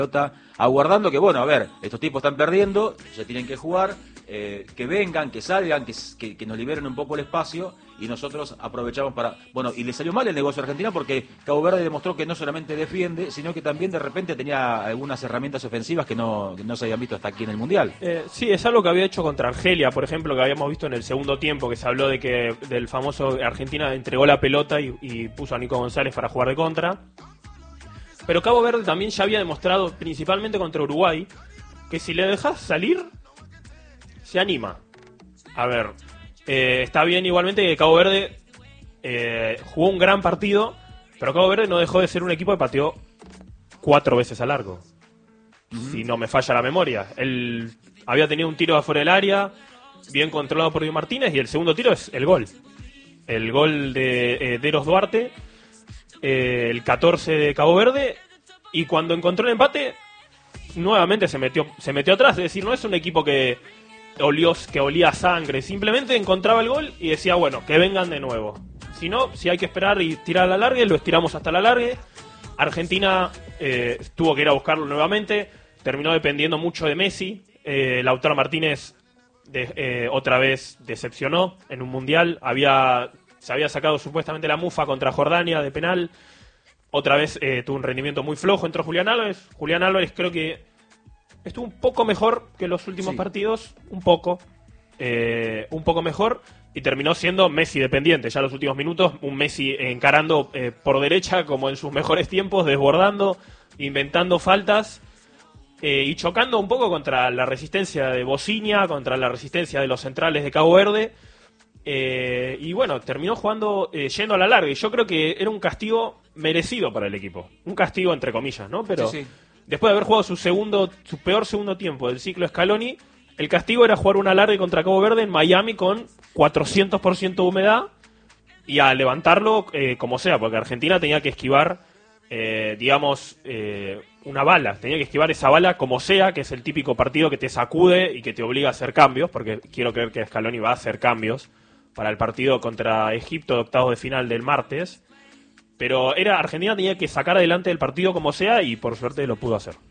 aguardando que, bueno, a ver, estos tipos están perdiendo, ya tienen que jugar, que vengan, que salgan, que nos liberen un poco el espacio y nosotros aprovechamos para... Bueno, y le salió mal el negocio a Argentina porque Cabo Verde demostró que no solamente defiende, sino que también de repente tenía algunas herramientas ofensivas que no se habían visto hasta aquí en el Mundial. Sí, es algo que había hecho contra Argelia, por ejemplo, que habíamos visto en el segundo tiempo, que se habló de que del famoso Argentina entregó la pelota y puso a Nico González para jugar de contra. Pero Cabo Verde también ya había demostrado, principalmente contra Uruguay, que si le dejas salir, se anima. A ver, está bien igualmente que Cabo Verde jugó un gran partido, pero Cabo Verde no dejó de ser un equipo que pateó 4 veces a largo. Si no me falla la memoria. Él había tenido un tiro afuera del área, bien controlado por Diego Martínez, y el segundo tiro es el gol. El gol de Eros Duarte, el 14 de Cabo Verde, y cuando encontró el empate, nuevamente se metió atrás. Es decir, no es un equipo que olía a sangre, simplemente encontraba el gol y decía, bueno, que vengan de nuevo. Si no, si hay que esperar y tirar a la largue, lo estiramos hasta la largue. Argentina tuvo que ir a buscarlo nuevamente, terminó dependiendo mucho de Messi. Lautaro Martínez otra vez decepcionó en un mundial, se había sacado supuestamente la mufa contra Jordania de penal, otra vez tuvo un rendimiento muy flojo. Entró Julián Álvarez creo que estuvo un poco mejor que los últimos partidos, un poco mejor, y terminó siendo Messi dependiente. Ya en los últimos minutos, un Messi encarando por derecha como en sus mejores tiempos, desbordando, inventando faltas y chocando un poco contra la resistencia de Bociña, contra la resistencia de los centrales de Cabo Verde. Y bueno, terminó jugando yendo a la larga, y yo creo que era un castigo merecido para el equipo, un castigo entre comillas, ¿no? Pero sí. Después de haber jugado su peor segundo tiempo del ciclo Scaloni, el castigo era jugar una larga contra Cabo Verde en Miami con 400% de humedad y a levantarlo como sea, porque Argentina tenía que esquivar una bala, tenía que esquivar esa bala como sea, que es el típico partido que te sacude y que te obliga a hacer cambios, porque quiero creer que Scaloni va a hacer cambios para el partido contra Egipto de octavos de final del martes. Pero Argentina tenía que sacar adelante el partido como sea, y por suerte lo pudo hacer.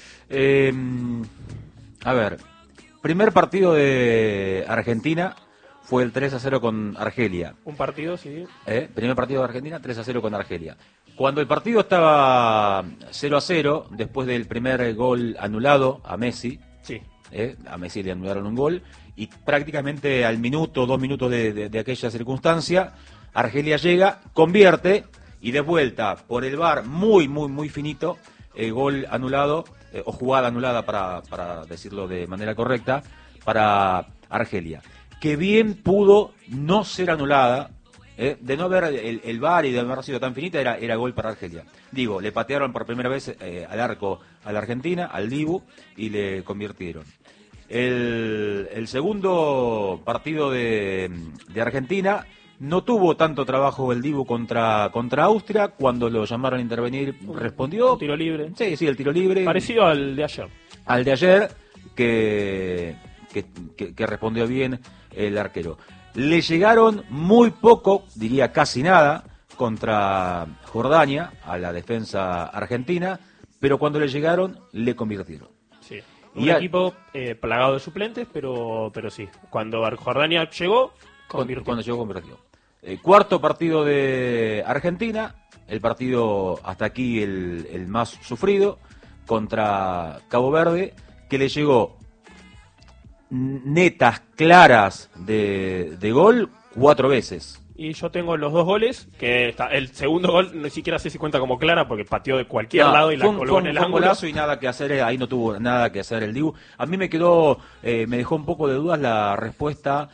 A ver, primer partido de Argentina fue el 3-0 con Argelia. Un partido, sí. Primer partido de Argentina, 3-0 con Argelia. Cuando el partido estaba 0-0, después del primer gol anulado a Messi, sí. A Messi le anularon un gol, y prácticamente al minuto, 2 minutos de aquella circunstancia, Argelia llega, convierte, y de vuelta por el VAR, muy, muy, muy finito, gol anulado, o jugada anulada para decirlo de manera correcta, para Argelia. Que bien pudo no ser anulada, de no haber el VAR y de haber sido tan finita, era gol para Argelia. Digo, le patearon por primera vez al arco a la Argentina, al Dibu, y le convirtieron. El segundo partido de Argentina no tuvo tanto trabajo el Dibu contra Austria. Cuando lo llamaron a intervenir, respondió. Un tiro libre. Sí, el tiro libre. Parecido al de ayer. Al de ayer, que respondió bien el arquero. Le llegaron muy poco, diría casi nada, contra Jordania, a la defensa argentina, pero cuando le llegaron, le convirtieron. Sí. Un equipo plagado de suplentes, pero sí. Cuando Jordania llegó, convirtió. Cuando llegó, convirtió. Cuarto partido de Argentina, el partido hasta aquí el más sufrido, contra Cabo Verde, que le llegó netas, claras de gol 4 veces. Y yo tengo los 2 goles, que el segundo gol ni siquiera sé si cuenta como clara, porque pateó de cualquier lado y la colgó en el ángulo. Golazo y nada que hacer, ahí no tuvo nada que hacer el Dibu. A mí me dejó un poco de dudas la respuesta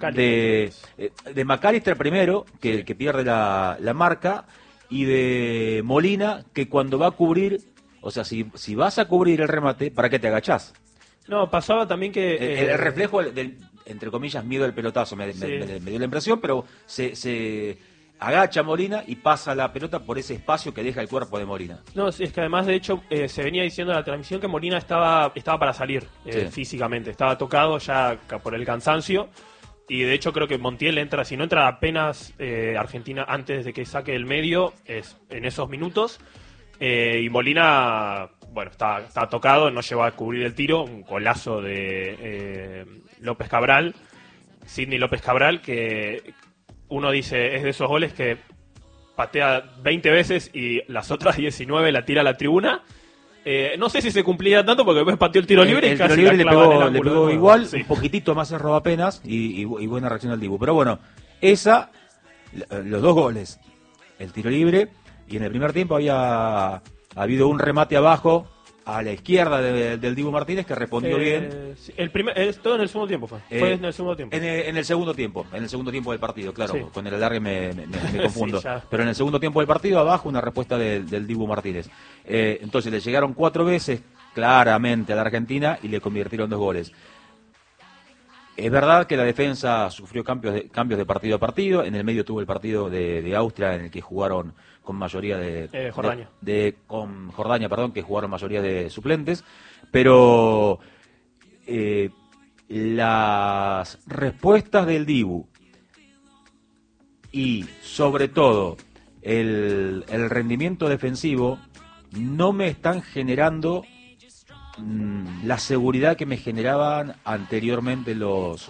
de McAllister primero, que pierde la marca, y de Molina, que cuando va a cubrir, o sea, si vas a cubrir el remate, ¿para qué te agachás? No, pasaba también que... el reflejo del, entre comillas, miedo del pelotazo me dio la impresión, pero se agacha Molina y pasa la pelota por ese espacio que deja el cuerpo de Molina. No, es que además, de hecho, se venía diciendo en la transmisión que Molina estaba para salir físicamente, estaba tocado ya por el cansancio, y de hecho creo que Montiel entra, si no entra apenas Argentina antes de que saque el medio, es en esos minutos, y Molina bueno, está tocado, no llegó a cubrir el tiro, un golazo de López Cabral, Sidney López Cabral, que uno dice es de esos goles que patea 20 veces y las otras 19 la tira a la tribuna. No sé si se cumplía tanto porque después pateó el tiro libre y casi tiro libre la le pegó igual, sí. Un poquitito más en rodapenas y buena reacción del Dibu. Pero bueno, los dos goles, el tiro libre, y en el primer tiempo había habido un remate abajo a la izquierda del Dibu Martínez que respondió bien. Sí, todo en el segundo tiempo fue en el segundo tiempo. En el segundo tiempo del partido, claro, Sí. con el alargue me confundo. Sí, pero en el segundo tiempo del partido, abajo una respuesta del Dibu Martínez. Entonces le llegaron 4 veces claramente a la Argentina y le convirtieron 2 goles. Es verdad que la defensa sufrió cambios de partido a partido. En el medio tuvo el partido de Austria, en el que jugaron con mayoría Jordania. con Jordania, perdón, que jugaron mayoría de suplentes. Pero las respuestas del Dibu y sobre todo el rendimiento defensivo no me están generando la seguridad que me generaban anteriormente los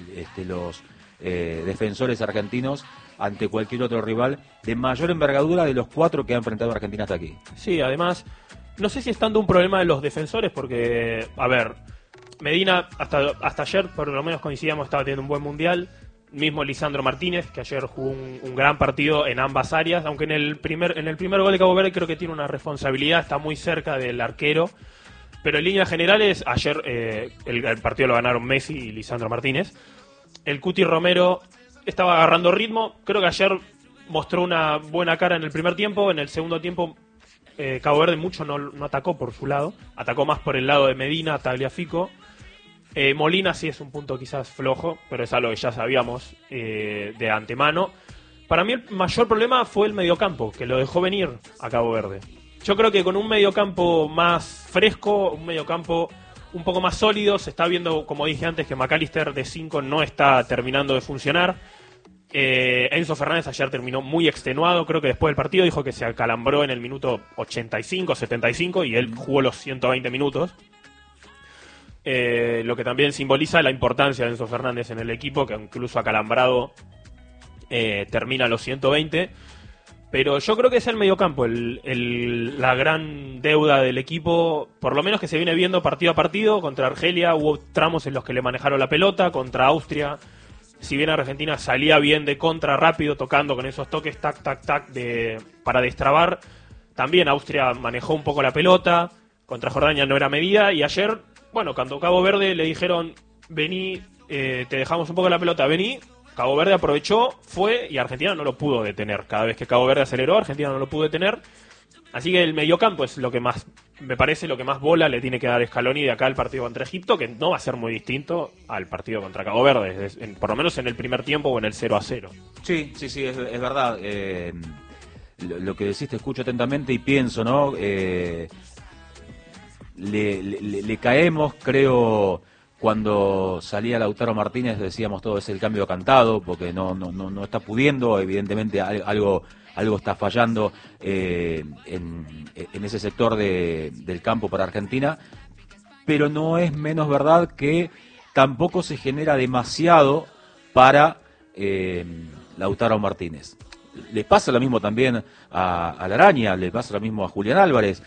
defensores argentinos ante cualquier otro rival de mayor envergadura de los 4 que ha enfrentado Argentina hasta aquí. Sí, además, no sé si es tanto un problema de los defensores porque, a ver, Medina hasta ayer por lo menos coincidíamos, estaba teniendo un buen mundial. Mismo Lisandro Martínez, que ayer jugó un gran partido en ambas áreas, aunque en el primer gol de Cabo Verde creo que tiene una responsabilidad, está muy cerca del arquero. Pero en líneas generales, ayer el partido lo ganaron Messi y Lisandro Martínez. El Cuti Romero estaba agarrando ritmo. Creo que ayer mostró una buena cara en el primer tiempo. En el segundo tiempo, Cabo Verde mucho no atacó por su lado. Atacó más por el lado de Medina, Tagliafico. Molina sí es un punto quizás flojo, pero es algo que ya sabíamos de antemano. Para mí el mayor problema fue el mediocampo, que lo dejó venir a Cabo Verde. Yo creo que con un mediocampo más fresco, un mediocampo un poco más sólido, se está viendo, como dije antes, que McAllister de 5 no está terminando de funcionar. Enzo Fernández ayer terminó muy extenuado, creo que después del partido dijo que se acalambró en el minuto 85, 75 y él jugó los 120 minutos. Lo que también simboliza la importancia de Enzo Fernández en el equipo, que incluso acalambrado termina los 120. Pero yo creo que es el mediocampo la gran deuda del equipo, por lo menos que se viene viendo partido a partido. Contra Argelia hubo tramos en los que le manejaron la pelota, contra Austria, si bien Argentina salía bien de contra rápido, tocando con esos toques tac, tac, tac para destrabar, también Austria manejó un poco la pelota, contra Jordania no era medida, y ayer, bueno, cuando Cabo Verde le dijeron, vení, te dejamos un poco la pelota, vení, Cabo Verde aprovechó, fue y Argentina no lo pudo detener. Cada vez que Cabo Verde aceleró, Argentina no lo pudo detener. Así que el mediocampo es lo que más, me parece, lo que más bola le tiene que dar Scaloni de acá al partido contra Egipto, que no va a ser muy distinto al partido contra Cabo Verde, por lo menos en el primer tiempo o en el 0-0. Sí, es verdad. Lo que decís te escucho atentamente y pienso, ¿no? Le caemos, creo. Cuando salía Lautaro Martínez decíamos todo es el cambio cantado, porque no está pudiendo, evidentemente algo está fallando en ese sector del campo para Argentina, pero no es menos verdad que tampoco se genera demasiado para Lautaro Martínez. Le pasa lo mismo también a Laraña, le pasa lo mismo a Julián Álvarez.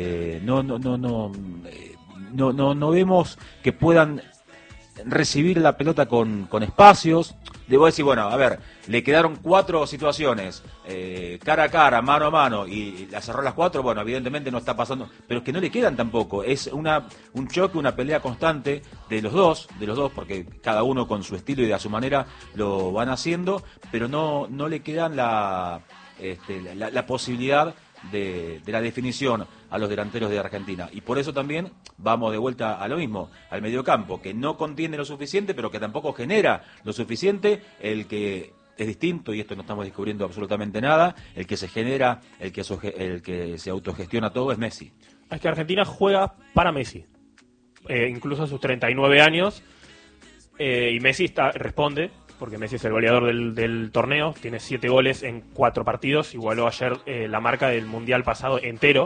No vemos que puedan recibir la pelota con espacios. Debo decir, bueno, a ver, le quedaron 4 situaciones, cara a cara, mano a mano, y la cerró las 4, bueno, evidentemente no está pasando, pero es que no le quedan tampoco, es un choque, una pelea constante de los dos, porque cada uno con su estilo y de a su manera lo van haciendo, pero no le quedan la posibilidad de la definición a los delanteros de Argentina, y por eso también vamos de vuelta a lo mismo, al mediocampo, que no contiene lo suficiente, pero que tampoco genera lo suficiente. El que es distinto, y esto no estamos descubriendo absolutamente nada, el que se genera, el que se autogestiona todo es Messi. Es que Argentina juega para Messi, incluso a sus 39 años, y Messi responde, porque Messi es el goleador del torneo, tiene 7 goles en 4 partidos, igualó ayer la marca del Mundial pasado entero,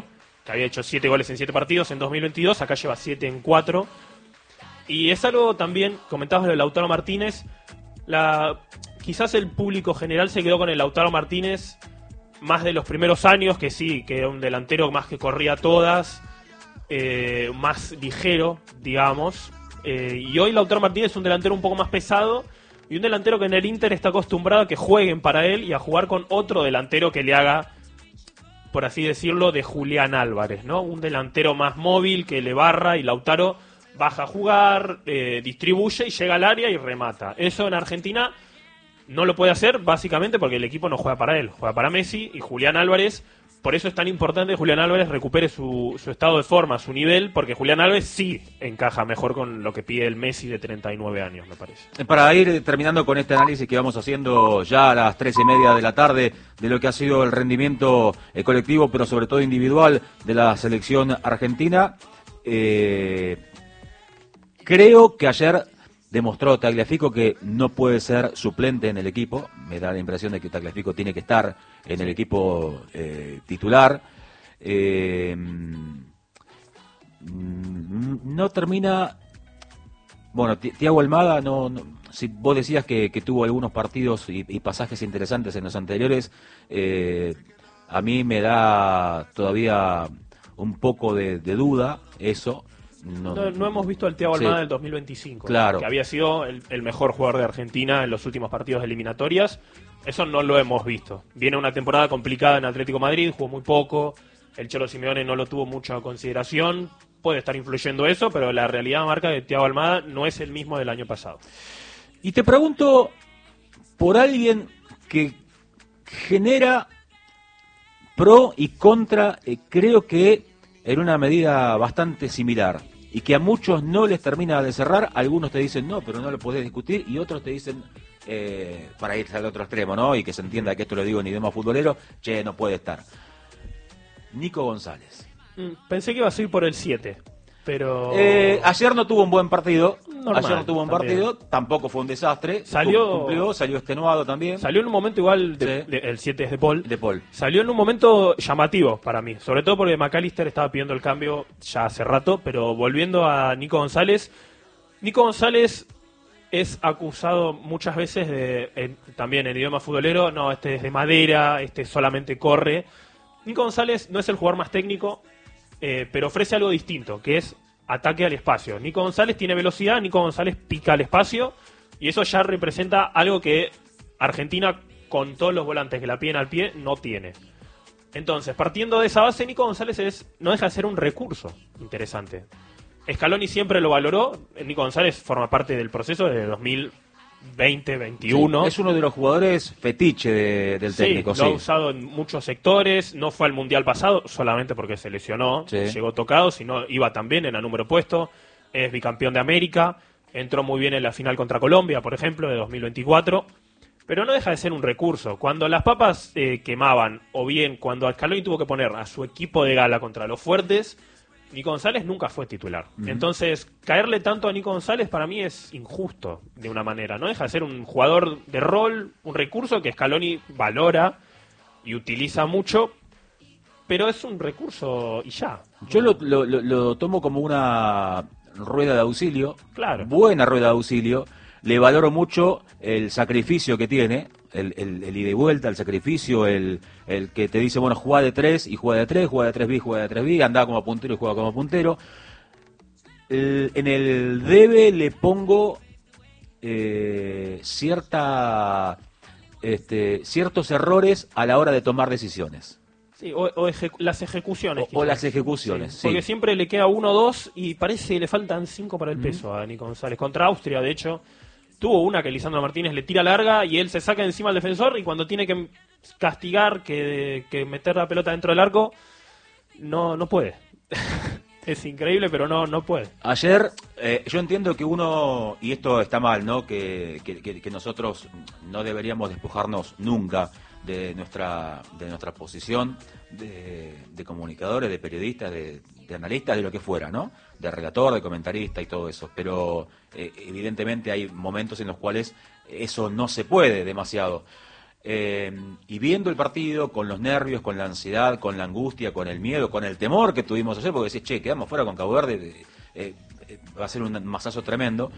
que había hecho 7 goles en 7 partidos en 2022, acá lleva 7 en 4. Y es algo también, comentabas de Lautaro Martínez, quizás el público general se quedó con el Lautaro Martínez más de los primeros años, que sí, que era un delantero más que corría todas, más ligero, digamos. Y hoy Lautaro Martínez es un delantero un poco más pesado y un delantero que en el Inter está acostumbrado a que jueguen para él y a jugar con otro delantero que le haga, por así decirlo, de Julián Álvarez, ¿no? Un delantero más móvil que le barra, y Lautaro baja a jugar, distribuye y llega al área y remata. Eso en Argentina no lo puede hacer básicamente porque el equipo no juega para él, juega para Messi, y Julián Álvarez, por eso es tan importante que Julián Álvarez recupere su estado de forma, su nivel, porque Julián Álvarez sí encaja mejor con lo que pide el Messi de 39 años, me parece. Para ir terminando con este análisis que vamos haciendo ya a las 13:30 de la tarde de lo que ha sido el rendimiento colectivo, pero sobre todo individual de la selección argentina, creo que ayer demostró Tagliafico que no puede ser suplente en el equipo. Me da la impresión de que Tagliafico tiene que estar en el equipo titular. No termina... Bueno, Thiago Almada, si vos decías que tuvo algunos partidos y pasajes interesantes en los anteriores, a mí me da todavía un poco de duda eso. No hemos visto al Thiago Almada del 2025, claro, que había sido el mejor jugador de Argentina en los últimos partidos de eliminatorias. Eso no lo hemos visto. Viene una temporada complicada en Atlético Madrid, jugó muy poco, el Cholo Simeone no lo tuvo mucha consideración, puede estar influyendo eso, pero la realidad marca que Thiago Almada no es el mismo del año pasado. Y te pregunto por alguien que genera pro y contra, creo que en una medida bastante similar, y que a muchos no les termina de cerrar. Algunos te dicen no, pero no lo podés discutir, y otros te dicen, para irse al otro extremo, ¿no? Y que se entienda que esto lo digo en idioma futbolero, che, no puede estar. Nico González. Pensé que iba a ir por el 7, pero... ayer no tuvo un buen partido. Normal, ayer no tuvo un también. Partido, tampoco fue un desastre. Salió extenuado también. Salió en un momento igual, Sí. el 7 es de Paul. De Paul. Salió en un momento llamativo para mí, sobre todo porque McAllister estaba pidiendo el cambio ya hace rato, pero volviendo a Nico González es acusado muchas veces también en idioma futbolero, no, este es de madera, este solamente corre. Nico González no es el jugador más técnico, pero ofrece algo distinto, que es ataque al espacio. Nico González tiene velocidad, Nico González pica al espacio, y eso ya representa algo que Argentina, con todos los volantes que la piden al pie, no tiene. Entonces, partiendo de esa base, Nico González no deja de ser un recurso interesante. Scaloni siempre lo valoró, Nico González forma parte del proceso desde 2020-21. Sí, es uno de los jugadores fetiche del técnico. Lo ha usado en muchos sectores, no fue al Mundial pasado solamente porque se lesionó, llegó tocado, sino iba también en el número puesto, es bicampeón de América, entró muy bien en la final contra Colombia, por ejemplo, de 2024, pero no deja de ser un recurso. Cuando las papas quemaban, o bien cuando Scaloni tuvo que poner a su equipo de gala contra los fuertes, Nico González nunca fue titular. Entonces, caerle tanto a Nico González para mí es injusto, de una manera. No deja de ser un jugador de rol, un recurso que Scaloni valora y utiliza mucho, pero es un recurso y ya. Yo lo tomo como una rueda de auxilio, Claro. buena rueda de auxilio. Le valoro mucho el sacrificio que tiene, el ida y vuelta, el sacrificio, el que te dice, bueno, juega de 3 y juega de 3, juega de 3B, juega de 3B, anda como puntero y juega como puntero. En el debe le pongo ciertos errores a la hora de tomar decisiones. Sí, las ejecuciones. O las ejecuciones, sí. Porque siempre le queda 1 o 2 y parece que le faltan 5 para el peso a Nico González. Contra Austria, de hecho, tuvo una que Lisandro Martínez le tira larga y él se saca encima al defensor, y cuando tiene que castigar, que meter la pelota dentro del arco, no puede. Es increíble, pero no puede. Ayer, yo entiendo que uno, y esto está mal, ¿no? Que nosotros no deberíamos despojarnos nunca de nuestra posición de comunicadores, de periodistas, de analistas, de lo que fuera, ¿no? De relator, de comentarista y todo eso. Pero evidentemente hay momentos en los cuales eso no se puede demasiado. y viendo el partido con los nervios, con la ansiedad, con la angustia, con el miedo, con el temor que tuvimos ayer, porque decís, che, quedamos fuera con Cabo Verde, va a ser un masazo tremendo.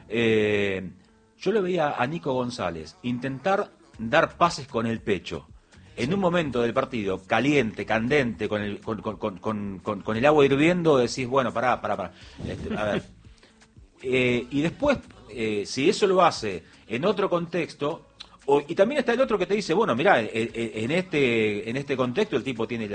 Yo lo veía a Nico González intentar dar pases con el pecho. En un momento del partido, caliente, candente, con el agua hirviendo, decís, bueno, pará. A ver. Y después, si eso lo hace en otro contexto, y también está el otro que te dice, bueno, mirá, en este contexto el tipo tiene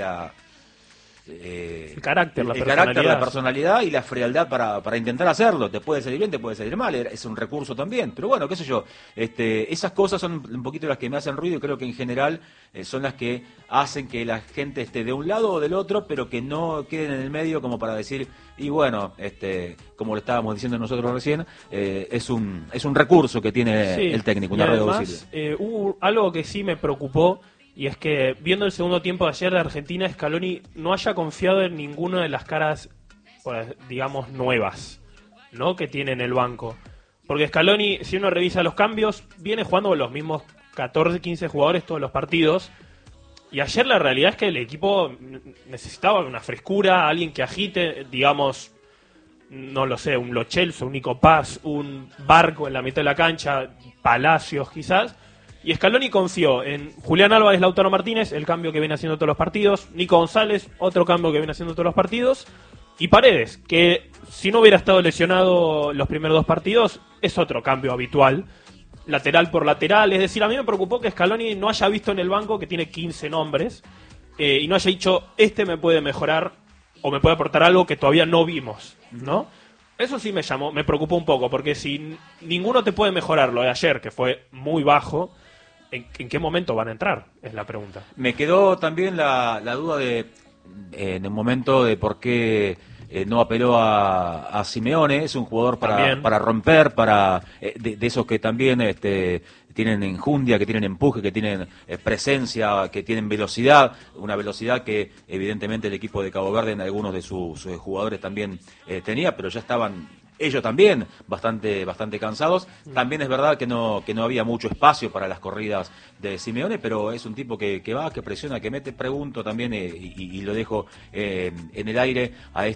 el carácter, la personalidad y la frialdad para intentar hacerlo. Te puede salir bien, te puede salir mal, es un recurso también. Pero bueno, qué sé yo, esas cosas son un poquito las que me hacen ruido y creo que en general son las que hacen que la gente esté de un lado o del otro, pero que no queden en el medio como para decir, y bueno, como lo estábamos diciendo nosotros recién, es un recurso que tiene el técnico, una red auxiliar. Hubo algo que sí me preocupó, y es que viendo el segundo tiempo de ayer de Argentina, Scaloni no haya confiado en ninguna de las caras, pues, digamos, nuevas, ¿no?, que tiene en el banco. Porque Scaloni, si uno revisa los cambios, viene jugando con los mismos 14, 15 jugadores todos los partidos. Y ayer la realidad es que el equipo necesitaba una frescura, alguien que agite, digamos, no lo sé, un Lo Celso, un Nico Paz, un Barco en la mitad de la cancha, Palacios quizás. Y Scaloni confió en Julián Álvarez, Lautaro Martínez, el cambio que viene haciendo todos los partidos, Nico González, otro cambio que viene haciendo todos los partidos, y Paredes, que si no hubiera estado lesionado los primeros 2 partidos, es otro cambio habitual, lateral por lateral. Es decir, a mí me preocupó que Scaloni no haya visto en el banco que tiene 15 nombres, y no haya dicho, me puede mejorar o me puede aportar algo que todavía no vimos, ¿no? Eso sí me preocupó un poco, porque si ninguno te puede mejorar lo de ayer, que fue muy bajo, ¿en qué momento van a entrar? Es la pregunta. Me quedó también la duda en un momento de por qué no apeló a Simeone. Es un jugador para romper, de esos que también tienen enjundia, que tienen empuje, que tienen presencia, que tienen velocidad, una velocidad que evidentemente el equipo de Cabo Verde en algunos de sus jugadores también tenía, pero ya estaban ellos también bastante cansados. También es verdad que no había mucho espacio para las corridas de Simeone, pero es un tipo que va, que presiona, que mete. Pregunto también, y lo dejo en el aire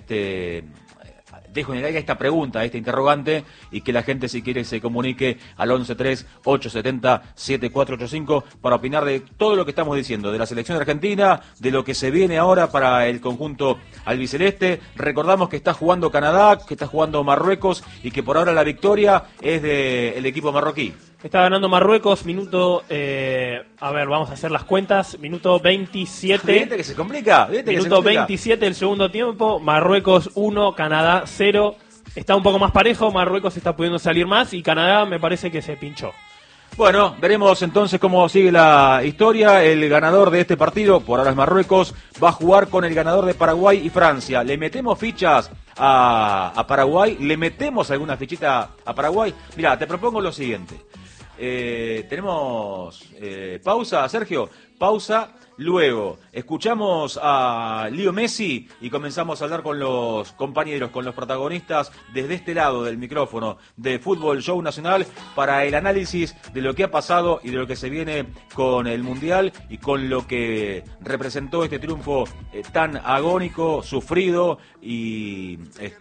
dejo en el aire esta pregunta, este interrogante, y que la gente, si quiere, se comunique al 11-3-870-7485 para opinar de todo lo que estamos diciendo, de la selección argentina, de lo que se viene ahora para el conjunto albiceleste. Recordamos que está jugando Canadá, que está jugando Marruecos, y que por ahora la victoria es del equipo marroquí. Está ganando Marruecos, vamos a hacer las cuentas, minuto 27. ¿Viste que se complica? Minuto 27 del segundo tiempo, Marruecos 1, Canadá 0. Está un poco más parejo, Marruecos está pudiendo salir más y Canadá me parece que se pinchó. Bueno, veremos entonces cómo sigue la historia. El ganador de este partido, por ahora es Marruecos, va a jugar con el ganador de Paraguay y Francia. ¿Le metemos fichas a Paraguay? ¿Le metemos alguna fichita a Paraguay? Mirá, te propongo lo siguiente. Tenemos pausa, Sergio, pausa, luego escuchamos a Leo Messi y comenzamos a hablar con los compañeros, con los protagonistas desde este lado del micrófono de Fútbol Show Nacional para el análisis de lo que ha pasado y de lo que se viene con el Mundial y con lo que representó este triunfo tan agónico, sufrido y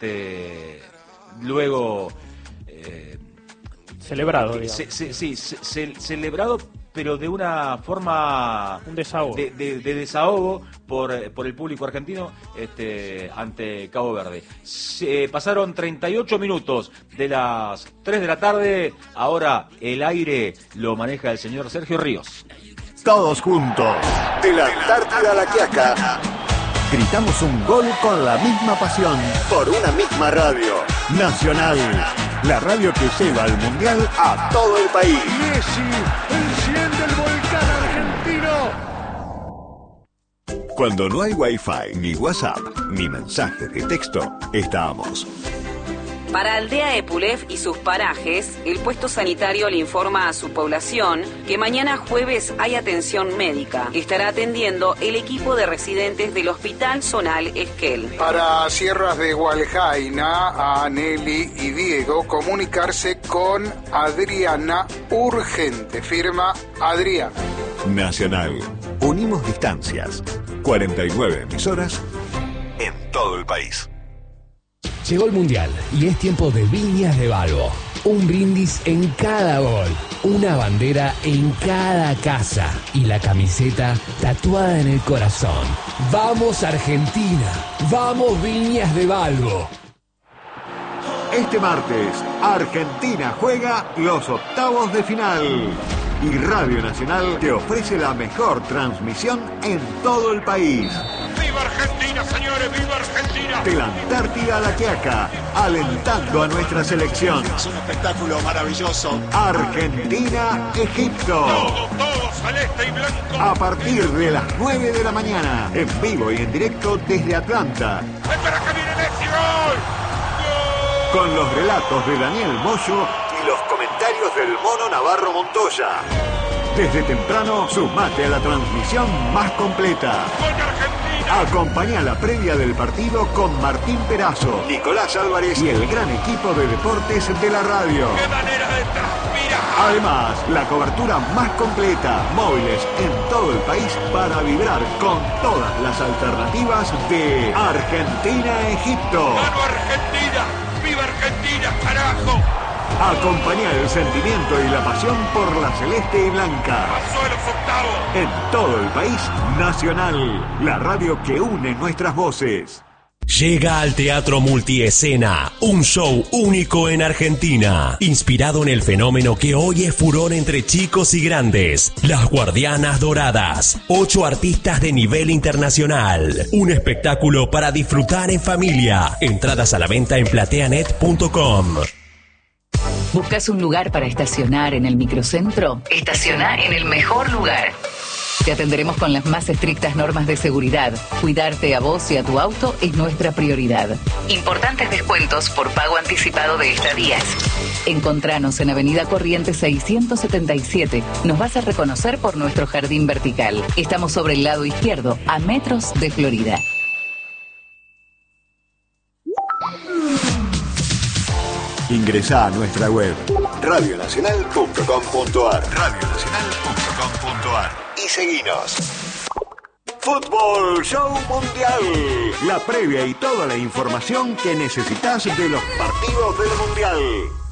luego celebrado, celebrado, pero de una forma... Un desahogo. De desahogo por el público argentino ante Cabo Verde. Pasaron 38 minutos de las 3 de la tarde. Ahora el aire lo maneja el señor Sergio Ríos. Todos juntos, de la Antártida a la Quiaca, gritamos un gol con la misma pasión, por una misma radio. Nacional, la radio que lleva al Mundial a todo el país. Messi, enciende el volcán argentino. Cuando no hay Wi-Fi, ni WhatsApp, ni mensaje de texto, estamos. Para Aldea Epulef y sus parajes, el puesto sanitario le informa a su población que mañana jueves hay atención médica. Estará atendiendo el equipo de residentes del Hospital Zonal Esquel. Para Sierras de Hualjaina, a Nelly y Diego, comunicarse con Adriana urgente. Firma Adriana. Nacional. Unimos distancias. 49 emisoras en todo el país. Llegó el Mundial y es tiempo de Viñas de Balbo. Un brindis en cada gol, una bandera en cada casa y la camiseta tatuada en el corazón. ¡Vamos Argentina! ¡Vamos Viñas de Balbo! Este martes, Argentina juega los octavos de final. Y Radio Nacional te ofrece la mejor transmisión en todo el país. ¡Viva Argentina, señores! ¡Viva Argentina! De la Antártida a la Quiaca, alentando a nuestra selección. Es un espectáculo maravilloso. Argentina-Egipto. Todo celeste y blanco. A partir de las 9 de la mañana, en vivo y en directo desde Atlanta. ¡Espera que viene Messi! ¡Gol! Con los relatos de Daniel Moyo y los comentarios del Mono Navarro Montoya. Desde temprano, sumate a la transmisión más completa. ¡Gol de Argentina! Acompaña la previa del partido con Martín Perazo, Nicolás Álvarez y el gran equipo de deportes de la radio. ¡Qué manera de transpirar! Además, la cobertura más completa, móviles en todo el país para vibrar con todas las alternativas de Argentina-Egipto. ¡Gano Argentina! ¡Viva Argentina, carajo! Acompaña el sentimiento y la pasión por la celeste y blanca. ¡Pasó a los octavos! En todo el país, Nacional, la radio que une nuestras voces. Llega al Teatro Multiescena, un show único en Argentina, inspirado en el fenómeno que hoy es furor entre chicos y grandes, Las Guardianas Doradas, 8 artistas de nivel internacional, un espectáculo para disfrutar en familia, entradas a la venta en plateanet.com. ¿Buscas un lugar para estacionar en el microcentro? Estaciona en el mejor lugar. Te atenderemos con las más estrictas normas de seguridad. Cuidarte a vos y a tu auto es nuestra prioridad. Importantes descuentos por pago anticipado de estadías. Encontranos en Avenida Corrientes 677. Nos vas a reconocer por nuestro jardín vertical. Estamos sobre el lado izquierdo, a metros de Florida. Ingresá a nuestra web radionacional.com.ar radionacional.com.ar y seguinos. Fútbol Show Mundial, la previa y toda la información que necesitas de los partidos del Mundial.